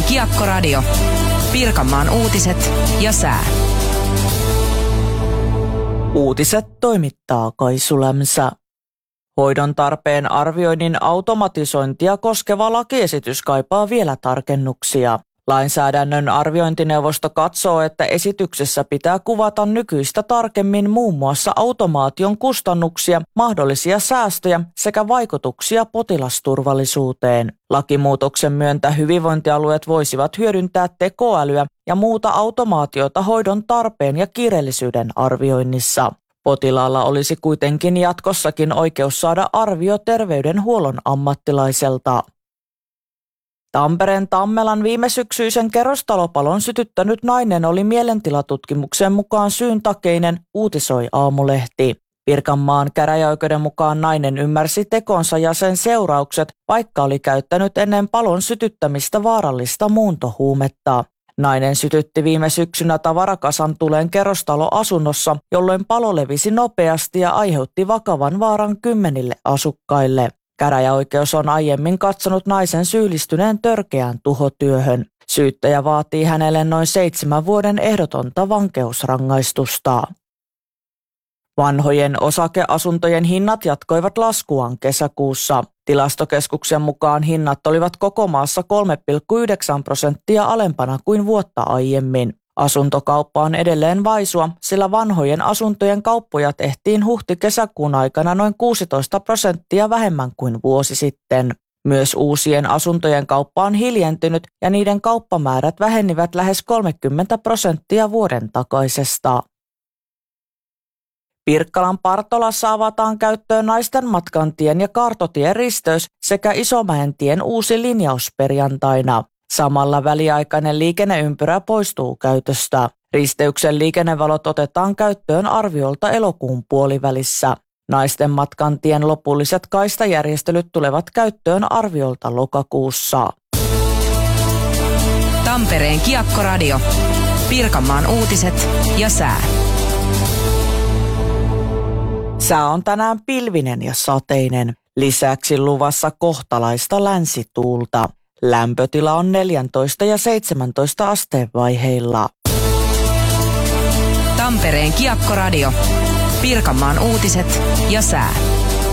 Kiekkoradio. Pirkanmaan uutiset ja sää. Uutiset toimittaa Kaisu Lämsä. Hoidon tarpeen arvioinnin automatisointia koskeva lakiesitys kaipaa vielä tarkennuksia. Lainsäädännön arviointineuvosto katsoo, että esityksessä pitää kuvata nykyistä tarkemmin muun muassa automaation kustannuksia, mahdollisia säästöjä sekä vaikutuksia potilasturvallisuuteen. Lakimuutoksen myöntä hyvinvointialueet voisivat hyödyntää tekoälyä ja muuta automaatiota hoidon tarpeen ja kiireellisyyden arvioinnissa. Potilaalla olisi kuitenkin jatkossakin oikeus saada arvio terveydenhuollon ammattilaiselta. Tampereen Tammelan viimesyksyisen kerrostalopalon sytyttänyt nainen oli mielentilatutkimuksen mukaan syyntakeinen, uutisoi Aamulehti. Pirkanmaan käräjäoikeuden mukaan nainen ymmärsi tekonsa ja sen seuraukset, vaikka oli käyttänyt ennen palon sytyttämistä vaarallista muuntohuumetta. Nainen sytytti viime syksynä tavarakasan tuleen kerrostaloasunnossa, jolloin palo levisi nopeasti ja aiheutti vakavan vaaran 10 asukkaille. Käräjäoikeus on aiemmin katsonut naisen syyllistyneen törkeään tuhotyöhön. Syyttäjä vaatii hänelle noin 7 vuoden ehdotonta vankeusrangaistusta. Vanhojen osakeasuntojen hinnat jatkoivat laskuaan kesäkuussa. Tilastokeskuksen mukaan hinnat olivat koko maassa 3,9% alempana kuin vuotta aiemmin. Asuntokauppa on edelleen vaisua, sillä vanhojen asuntojen kauppoja tehtiin huhti-kesäkuun aikana noin 16% vähemmän kuin vuosi sitten. Myös uusien asuntojen kauppa on hiljentynyt ja niiden kauppamäärät vähenivät lähes 30% vuoden takaisesta. Pirkkalan Partolassa avataan käyttöön Naisten matkantien ja Kaartotien risteys sekä Isomäentien uusi linjaus perjantaina. Samalla väliaikainen liikenneympyrä poistuu käytöstä. Risteyksen liikennevalot otetaan käyttöön arviolta elokuun puolivälissä. Naisten matkantien lopulliset kaistajärjestelyt tulevat käyttöön arviolta lokakuussa. Tampereen Kiekkoradio. Pirkanmaan uutiset ja sää. Sää on tänään pilvinen ja sateinen. Lisäksi luvassa kohtalaista länsituulta. Lämpötila on 14 ja 17 asteen vaiheilla. Tampereen Kiekkoradio. Pirkanmaan uutiset ja sää.